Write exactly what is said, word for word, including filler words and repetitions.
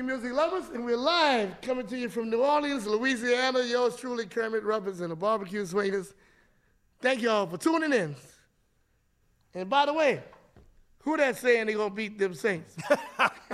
music lovers, and we're live coming to you from New Orleans, Louisiana. Yours truly, Kermit Ruffins and the Barbecue Swingers. Thank y'all for tuning in. And by the way, who that saying they gonna beat them Saints?